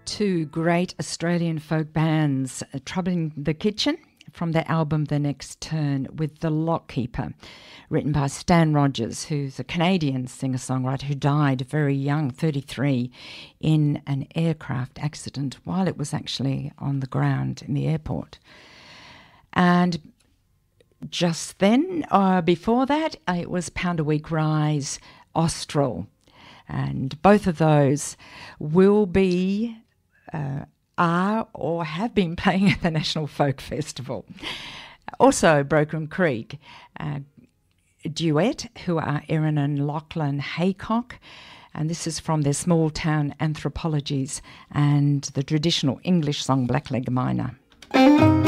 Two great Australian folk bands, Troubling the Kitchen from their album The Next Turn with The Lockkeeper, written by Stan Rogers, who's a Canadian singer-songwriter who died very young, 33, in an aircraft accident while it was actually on the ground in the airport. And just then, before that, it was Pound a Week Rise, Austral. And both of those will be, are or have been playing at the National Folk Festival. Also Broken Creek, duet, who are Erin and Lachlan Haycock. And this is from their Small Town Anthropologies and the traditional English song Blackleg Miner.